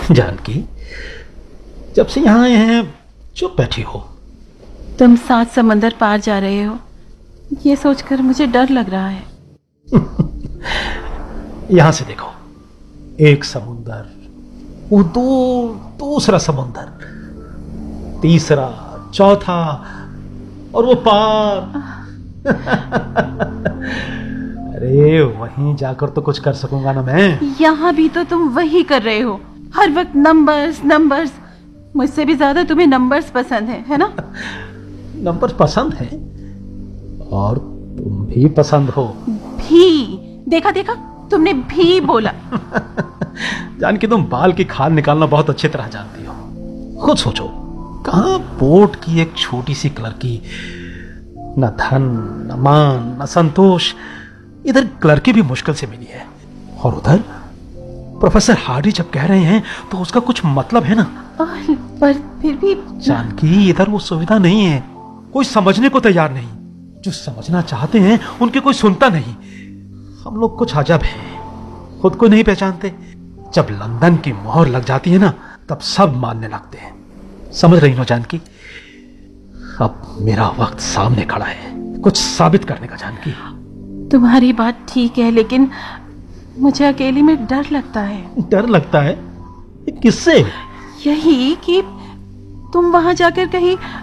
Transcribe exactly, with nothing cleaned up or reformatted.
जानकी, जब से यहाँ आए हैं चुप बैठी हो। तुम सात समंदर पार जा रहे हो, ये सोचकर मुझे डर लग रहा है। यहां से देखो, एक समुंदर, वो दूर दूसरा समुंदर, तीसरा, चौथा, और वो पार। अरे वहीं जाकर तो कुछ कर सकूंगा ना मैं। यहाँ भी तो तुम वही कर रहे हो, हर वक्त नंबर्स नंबर्स। मुझसे भी ज्यादा तुम्हें नंबर्स पसंद है, है ना? नंबर्स पसंद है, और तुम भी पसंद हो। भी? देखा देखा, तुमने भी बोला। जानकी, तुम बाल की खाल निकालना बहुत अच्छी तरह जानती हो। खुद सोचो, कहां बोर्ड की एक छोटी सी क्लर्की, न धन, न मान, न संतोष। इधर क्लर्की भी मुश्किल से मिली है, और उधर प्रोफेसर हार्डी जब कह रहे हैं तो उसका कुछ मतलब है ना। पर फिर भी जानकी, इधर वो सुविधा नहीं है, कोई समझने को तैयार नहीं। जो समझना चाहते हैं उनके कोई सुनता नहीं। हम लोग कुछ अजब हैं, खुद को नहीं पहचानते। जब लंदन की मोहर लग जाती है ना, तब सब मानने लगते हैं। समझ रही हो जानकी? अब मेरा वक्त सामने खड़ा है, कुछ साबित करने का। जानकी, तुम्हारी बात ठीक है, लेकिन मुझे अकेली में डर लगता है। डर लगता है? किससे? यही कि तुम वहां जाकर कहीं